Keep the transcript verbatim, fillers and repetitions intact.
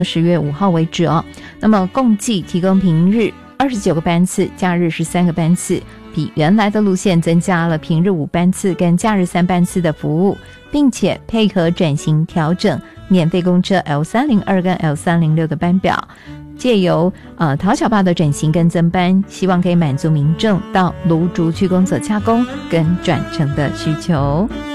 十月五号为止哦。那么共计提供平日二十九个班次，假日十三个班次，比原来的路线增加了平日五班次跟假日三班次的服务，并且配合转型调整免费公车 L 三零二 跟 L 三零六的班表，借由呃桃小坝的转型跟增班，希望可以满足民众到芦竹区公所洽公跟转乘的需求。